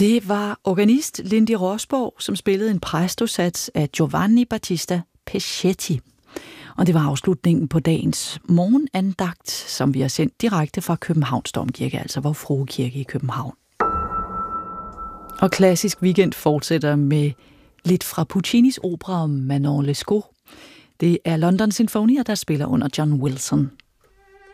Det var organist Lindy Rosborg, som spillede en præstosats af Giovanni Battista Peschetti. Og det var afslutningen på dagens morgenandagt, som vi har sendt direkte fra Københavns Domkirke, altså Vor Frue Kirke i København. Og Klassisk Weekend fortsætter med lidt fra Puccinis opera om Manon Lescaut. Det er London Sinfonier, der spiller under John Wilson.